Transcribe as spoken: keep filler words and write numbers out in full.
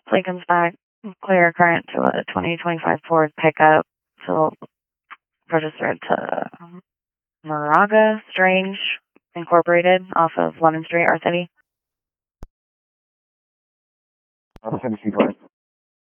Lincoln's back, clear current to a twenty twenty-five Ford pickup. So registered to Moraga Strange Incorporated off of Lemon Street, R City. R City,